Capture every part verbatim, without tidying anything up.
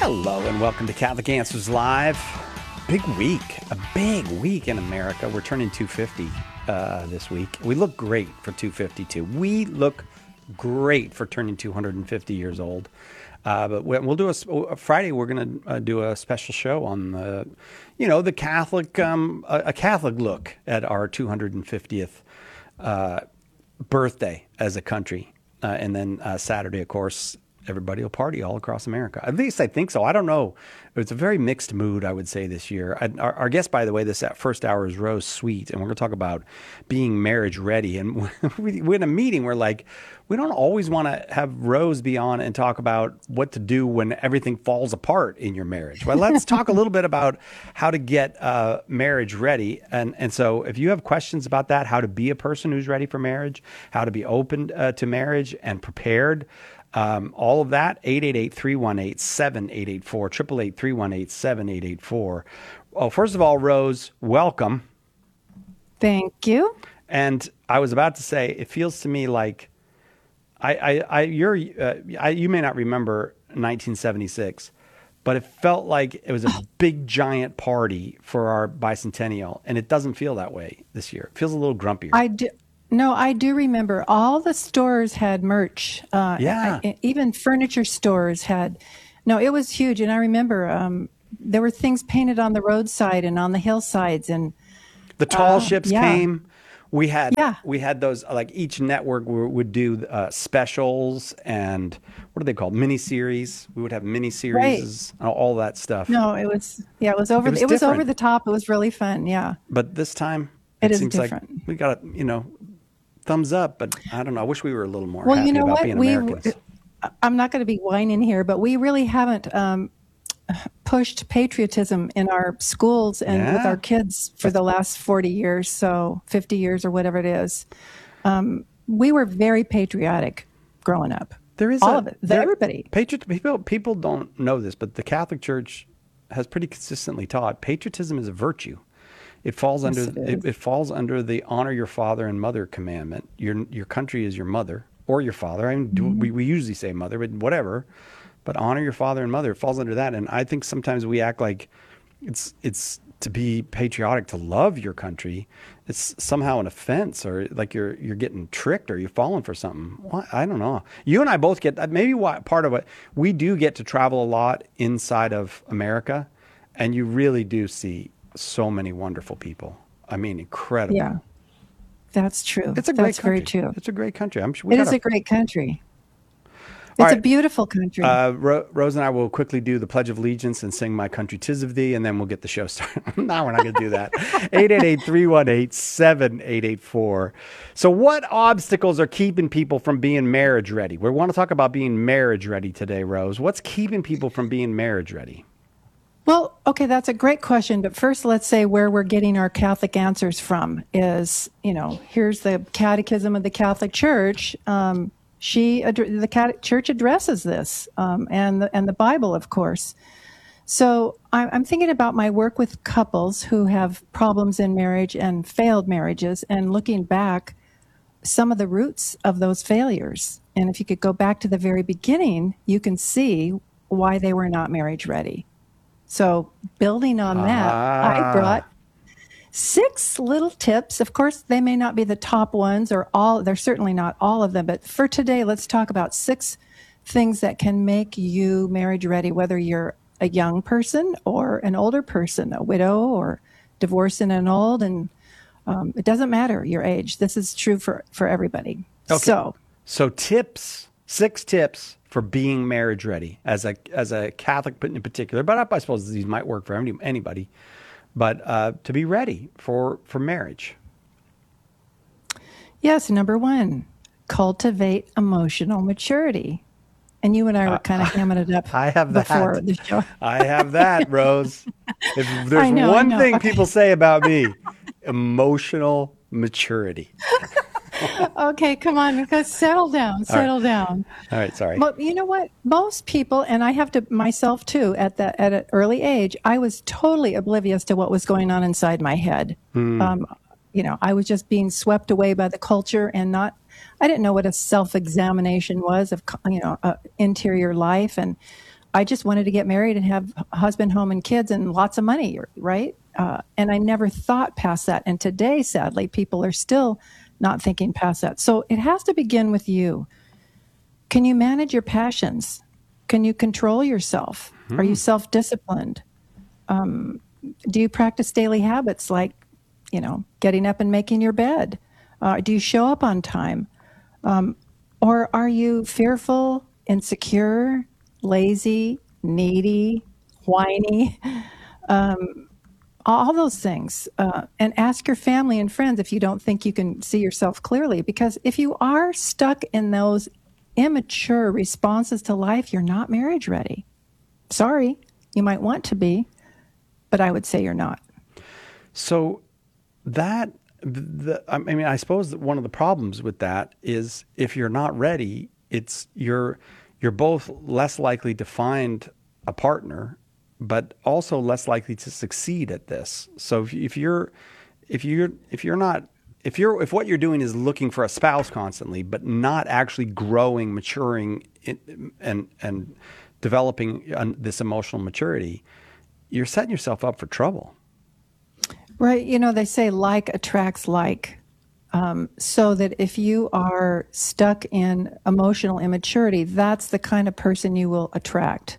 Hello and welcome to Catholic Answers Live. Big week, a big week in America. We're turning two fifty uh, this week. We look great for two fifty-two. We look great for turning two hundred fifty years old. Uh, but we'll do a Friday. We're going to uh, do a special show on the, you know, the Catholic, um, a, a Catholic look at our two hundred fiftieth uh, birthday as a country. Uh, and then uh, Saturday, of course, everybody will party all across America. At least I think so. I don't know. It's a very mixed mood, I would say, this year. I, our, our guest, by the way, this first hour is Rose Sweet, and we're going to talk about being marriage ready. And we, we're in a meeting where, like, we don't always want to have Rose be on and talk about what to do when everything falls apart in your marriage. But let's talk a little bit about how to get uh, marriage ready. And, and so if you have questions about that, how to be a person who's ready for marriage, how to be open uh, to marriage and prepared, Um, all of that, eight eight eight, three one eight, seven eight eight four, eight eight eight, three one eight, seven eight eight four. Oh, first of all, Rose, welcome. Thank you. And I was about to say, it feels to me like I, I, I you're, uh, I, you may not remember nineteen seventy-six, but it felt like it was a big giant party for our bicentennial, and it doesn't feel that way this year. It feels a little grumpier. I do. No, I do remember all the stores had merch. Uh, yeah. I, even furniture stores had. No, it was huge. And I remember um, there were things painted on the roadside and on the hillsides. And the tall uh, ships yeah. came. We had yeah. we had those, like each network would do uh, specials and what are they called? Miniseries. We would have miniseries, right. all that stuff. No, it was, yeah, it was over, it was, it was over the top. It was really fun. Yeah. But this time it, it is seems different. like we got to, you know, thumbs up, but I don't know. I wish we were a little more well, happy you know about what? being we, Americans. I'm not going to be whining here, but we really haven't um, pushed patriotism in our schools and yeah. with our kids for the last forty years, so fifty years or whatever it is. Um, we were very patriotic growing up. There is all a, of it. There, everybody. Patriot people people don't know this, but the Catholic Church has pretty consistently taught patriotism is a virtue. It falls yes, under it, it, it falls under the honor your father and mother commandment. Your your country is your mother or your father. I mean, mm-hmm. we we usually say mother, but whatever. But honor your father and mother. It falls under that. And I think sometimes we act like it's it's to be patriotic, to love your country. It's somehow an offense, or like you're you're getting tricked, or you're falling for something. What? I don't know. You and I both get maybe what part of it. We do get to travel a lot inside of America, and you really do see so many wonderful people. I mean, incredible. Yeah, that's true. It's a great that's country. very true. It's a great country. I'm sure we it gotta... is a great country. It's right. a beautiful country. Uh, Ro- Rose and I will quickly do the Pledge of Allegiance and sing My Country 'Tis of Thee, and then we'll get the show started. No, we're not going to do that. eight eight eight, three one eight, seven eight eight four. So what obstacles are keeping people from being marriage ready? We want to talk about being marriage ready today, Rose. What's keeping people from being marriage ready? Well, okay, that's a great question. But first, let's say where we're getting our Catholic answers from is, you know, here's the Catechism of the Catholic Church. Um, she, the Catholic Church addresses this, um, and the, and the Bible, of course. So I'm thinking about my work with couples who have problems in marriage and failed marriages, and looking back some of the roots of those failures. And if you could go back to the very beginning, you can see why they were not marriage ready. So building on that, ah. I brought six little tips. Of course, they may not be the top ones or all, they're certainly not all of them, but for today, let's talk about six things that can make you marriage ready, whether you're a young person or an older person, a widow or divorced and an old, and um, it doesn't matter your age. This is true for, for everybody. Okay. So, so tips, six tips for being marriage ready as a as a Catholic in particular, but I, I suppose these might work for any, anybody. But uh, to be ready for, for marriage. Yes, number one, cultivate emotional maturity. And you and I were kind of uh, hamming it up I have before that. the show. I have that, Rose. If there's know, one thing okay. people say about me, emotional maturity. Okay, come on, because settle down, settle All right. down. All right, sorry. Well, you know what? Most people, and I have to myself too, at the at an early age, I was totally oblivious to what was going on inside my head. Hmm. Um, you know, I was just being swept away by the culture and not. I didn't know what a self-examination was of, you know, uh, interior life, and I just wanted to get married and have a husband, home, and kids and lots of money, right? Uh, and I never thought past that. And today, sadly, people are still not thinking past that. So it has to begin with you. Can you manage your passions? Can you control yourself? Hmm. Are you self-disciplined? Um, do you practice daily habits like, you know, getting up and making your bed? Uh, do you show up on time? Um, or are you fearful, insecure, lazy, needy, whiny? Um, all those things. Uh, and ask your family and friends if you don't think you can see yourself clearly. Because if you are stuck in those immature responses to life, you're not marriage ready. Sorry, you might want to be, but I would say you're not. So that, the, I mean, I suppose that one of the problems with that is if you're not ready, it's you're you're both less likely to find a partner, but also less likely to succeed at this. So if, if you're if you're if you're not if you're if what you're doing is looking for a spouse constantly, but not actually growing, maturing, in, and and developing this emotional maturity, you're setting yourself up for trouble. Right. You know, they say like attracts like. Um, so that if you are stuck in emotional immaturity, that's the kind of person you will attract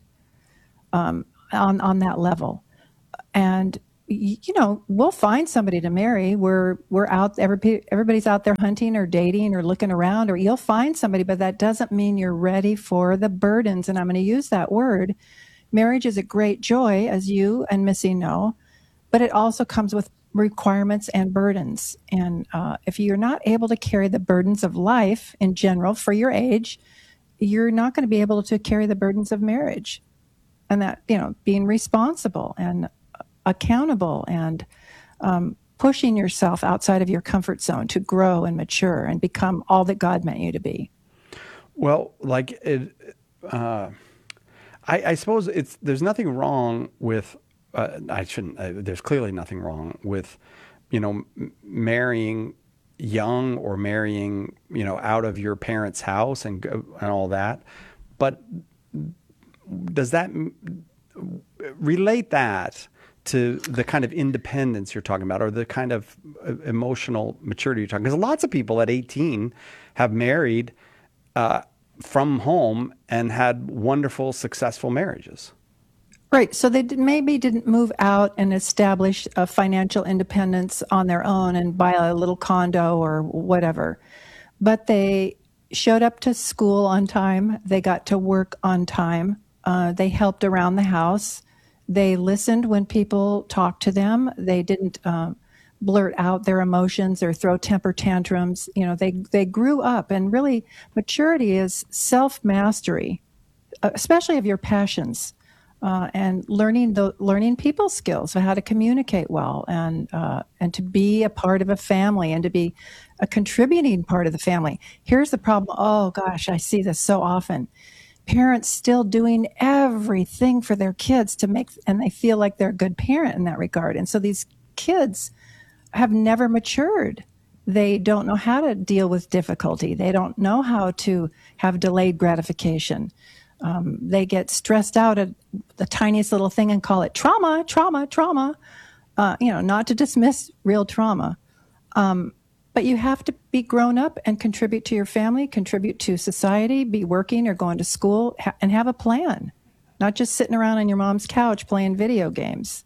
um, on, on that level. And, you know, we'll find somebody to marry. We're, we're out, everybody, everybody's out there hunting or dating or looking around, or you'll find somebody, but that doesn't mean you're ready for the burdens. And I'm going to use that word. Marriage is a great joy, as you and Missy know, but it also comes with requirements and burdens. And uh, if you're not able to carry the burdens of life in general for your age, you're not going to be able to carry the burdens of marriage. And that, you know, being responsible and accountable and um, pushing yourself outside of your comfort zone to grow and mature and become all that God meant you to be. Well, like, it, uh, I, I suppose it's there's nothing wrong with Uh, I shouldn't. Uh, there's clearly nothing wrong with, you know, m- marrying young or marrying, you know, out of your parents' house and and all that. But does that relate that to the kind of independence you're talking about, or the kind of emotional maturity you're talking? Because lots of people at eighteen have married uh, from home and had wonderful, successful marriages. Right. So they did, maybe didn't move out and establish a financial independence on their own and buy a little condo or whatever. But they showed up to school on time. They got to work on time. Uh, they helped around the house. They listened when people talked to them. They didn't uh, blurt out their emotions or throw temper tantrums. You know, they, they grew up. And really, maturity is self-mastery, especially of your passions. Uh, and learning the learning people skills, how to communicate well, and uh, and to be a part of a family, and to be a contributing part of the family. Here's the problem. Oh gosh, I see this so often. Parents still doing everything for their kids to make, and they feel like they're a good parent in that regard. And so these kids have never matured. They don't know how to deal with difficulty. They don't know how to have delayed gratification. Um, they get stressed out at the tiniest little thing and call it trauma, trauma, trauma, uh, you know, not to dismiss real trauma. Um, but you have to be grown up and contribute to your family, contribute to society, be working or going to school, ha- and have a plan, not just sitting around on your mom's couch playing video games.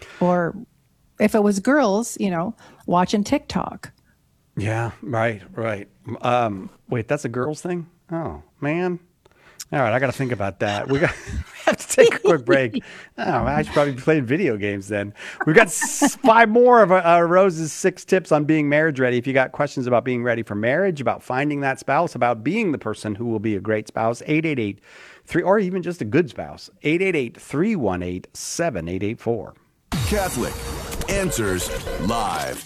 Or if it was girls, you know, watching TikTok. Yeah, right, right. Um, wait, that's a girls thing? Oh, man. All right, I got to think about that. We got have to take a quick break. Oh, I should probably be playing video games then. We've got five more of uh, Rose's six tips on being marriage ready. If you got questions about being ready for marriage, about finding that spouse, about being the person who will be a great spouse, eight eight eight three, or even just a good spouse, eight eight eight, three one eight, seven eight eight four. Catholic Answers Live.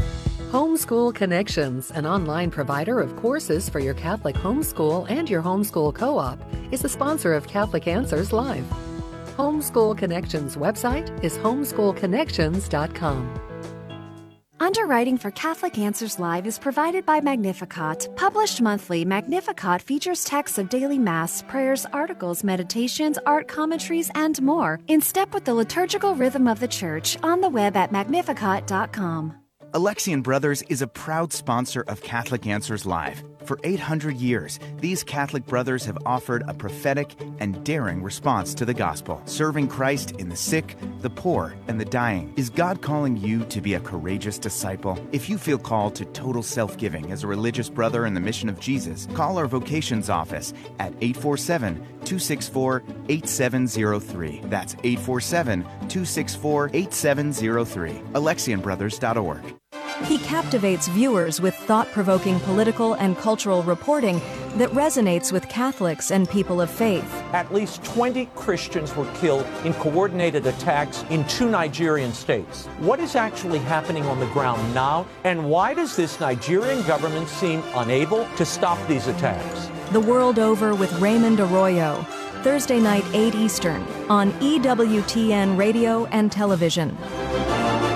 Homeschool Connections, an online provider of courses for your Catholic homeschool and your homeschool co-op, is the sponsor of Catholic Answers Live. Homeschool Connections website is homeschool connections dot com. Underwriting for Catholic Answers Live is provided by Magnificat. Published monthly, Magnificat features texts of daily Mass, prayers, articles, meditations, art commentaries, and more, in step with the liturgical rhythm of the Church, on the web at magnificat dot com. Alexian Brothers is a proud sponsor of Catholic Answers Live. For eight hundred years, these Catholic brothers have offered a prophetic and daring response to the gospel, serving Christ in the sick, the poor, and the dying. Is God calling you to be a courageous disciple? If you feel called to total self-giving as a religious brother in the mission of Jesus, call our vocations office at eight four seven, two six four, eight seven zero three. That's eight four seven, two six four, eight seven zero three. Alexian Brothers dot org. He captivates viewers with thought-provoking political and cultural reporting that resonates with Catholics and people of faith. At least twenty Christians were killed in coordinated attacks in two Nigerian states. What is actually happening on the ground now, and why does this Nigerian government seem unable to stop these attacks? The World Over with Raymond Arroyo, Thursday night, eight Eastern, on E W T N Radio and Television.